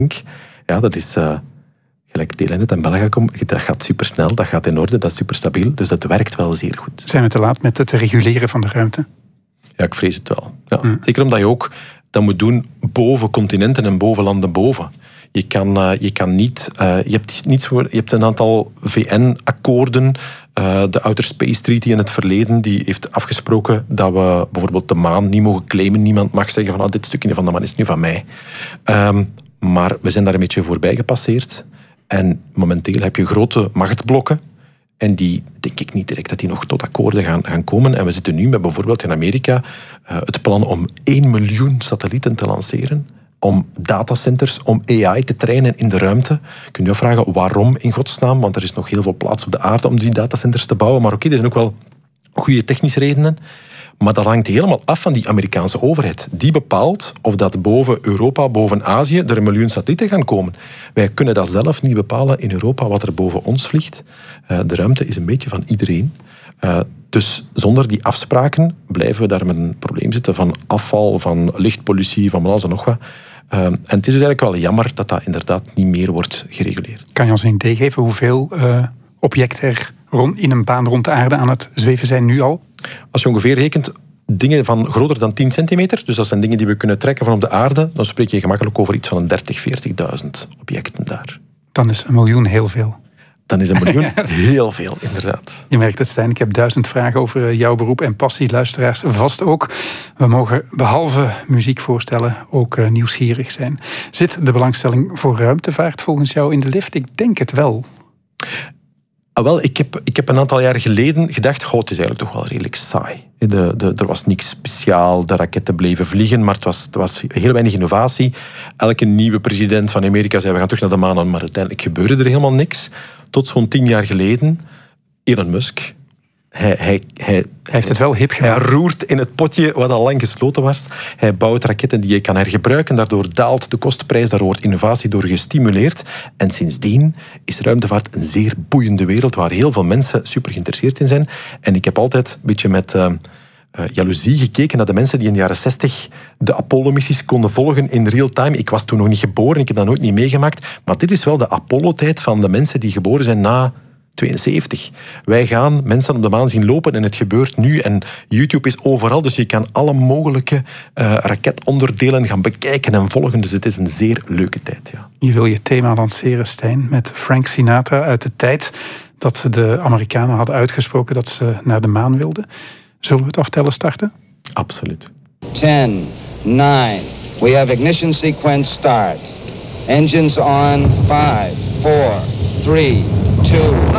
Ja, dat is gelijk Telenet en Belgacom. Dat gaat supersnel, dat gaat in orde, dat is superstabiel. Dus dat werkt wel zeer goed. Zijn we te laat met het reguleren van de ruimte? Ja, ik vrees het wel. Ja. Zeker omdat je ook dat moet doen boven continenten en boven landen boven. Je kan niet... je hebt een aantal VN-akkoorden. De Outer Space Treaty in het verleden die heeft afgesproken dat we bijvoorbeeld de maan niet mogen claimen. Niemand mag zeggen van dit stukje van de maan is nu van mij. Maar we zijn daar een beetje voorbij gepasseerd. En momenteel heb je grote machtsblokken. En die denk ik niet direct dat die nog tot akkoorden gaan komen. En we zitten nu met bijvoorbeeld in Amerika het plan om 1 miljoen satellieten te lanceren. Om datacenters, om AI te trainen in de ruimte. Kun je afvragen waarom in godsnaam? Want er is nog heel veel plaats op de aarde om die datacenters te bouwen. Maar oké, er zijn ook wel goede technische redenen. Maar dat hangt helemaal af van die Amerikaanse overheid. Die bepaalt of dat boven Europa, boven Azië, er 1 miljoen satellieten gaan komen. Wij kunnen dat zelf niet bepalen in Europa wat er boven ons vliegt. De ruimte is een beetje van iedereen. Dus zonder die afspraken blijven we daar met een probleem zitten van afval, van lichtpollutie, van alles en nog wat. En het is dus eigenlijk wel jammer dat dat inderdaad niet meer wordt gereguleerd. Kan je ons een idee geven hoeveel objecten er in een baan rond de aarde aan het zweven zijn nu al? Als je ongeveer rekent dingen van groter dan 10 centimeter, dus dat zijn dingen die we kunnen trekken van op de aarde, dan spreek je gemakkelijk over iets van 30.000, 40.000 objecten daar. Dan is 1 miljoen heel veel. Dan is 1 miljoen heel veel, inderdaad. Je merkt het, Stijn. Ik heb 1000 vragen over jouw beroep en passie. Luisteraars vast ook. We mogen behalve muziek voorstellen ook nieuwsgierig zijn. Zit de belangstelling voor ruimtevaart volgens jou in de lift? Ik denk het wel. Wel, ik heb een aantal jaar geleden gedacht, het is eigenlijk toch wel redelijk saai. Er was niks speciaal, de raketten bleven vliegen, maar het was heel weinig innovatie. Elke nieuwe president van Amerika zei, we gaan terug naar de maan, maar uiteindelijk gebeurde er helemaal niks. Tot zo'n 10 jaar geleden, Elon Musk, hij heeft het wel hip gemaakt. Hij roert in het potje wat al lang gesloten was. Hij bouwt raketten die je kan hergebruiken. Daardoor daalt de kostprijs. Daar wordt innovatie door gestimuleerd. En sindsdien is ruimtevaart een zeer boeiende wereld waar heel veel mensen super geïnteresseerd in zijn. En ik heb altijd een beetje met jaloezie gekeken naar de mensen die in de jaren 60 de Apollo-missies konden volgen in real time. Ik was toen nog niet geboren, ik heb dat nooit niet meegemaakt. Maar dit is wel de Apollo-tijd van de mensen die geboren zijn na 72. Wij gaan mensen op de maan zien lopen en het gebeurt nu. En YouTube is overal, dus je kan alle mogelijke raketonderdelen gaan bekijken en volgen. Dus het is een zeer leuke tijd. Ja. Je wil je thema lanceren, Stijn, met Frank Sinatra uit de tijd dat de Amerikanen hadden uitgesproken dat ze naar de maan wilden. Zullen we het aftellen starten? Absoluut. 10, 9, we have ignition sequence start. Engines on, 5, 4, 3, 2...